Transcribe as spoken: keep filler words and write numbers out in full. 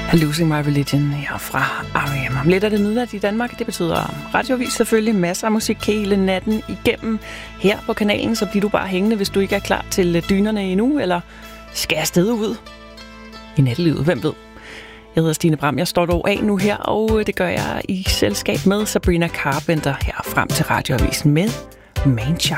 Losing My Religion her fra R E M. Om lidt er det midnat i Danmark. Det betyder radioavis selvfølgelig. Masser af musik hele natten igennem her på kanalen. Så bliver du bare hængende, hvis du ikke er klar til dynerne endnu. Eller skal afsted ud i nattelivet. Hvem ved? Jeg hedder Stine Bram. Jeg står dog af nu her, og det gør jeg i selskab med Sabrina Carpenter her frem til radioavisen med Man Child.